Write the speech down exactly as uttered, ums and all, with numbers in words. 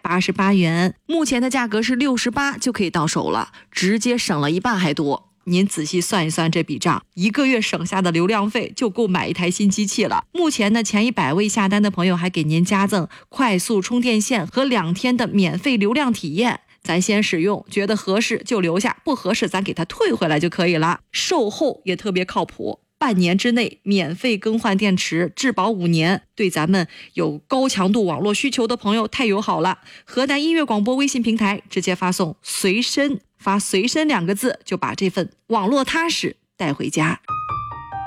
八十八元，目前的价格是六十八就可以到手了，直接省了一半还多。您仔细算一算这笔账，一个月省下的流量费就够买一台新机器了。目前呢，前一百位下单的朋友还给您加赠快速充电线和两天的免费流量体验。咱先使用，觉得合适就留下，不合适咱给它退回来就可以了。售后也特别靠谱，半年之内免费更换电池，质保五年，对咱们有高强度网络需求的朋友太友好了。河南音乐广播微信平台直接发送随身，发随身两个字，就把这份网络踏实带回家。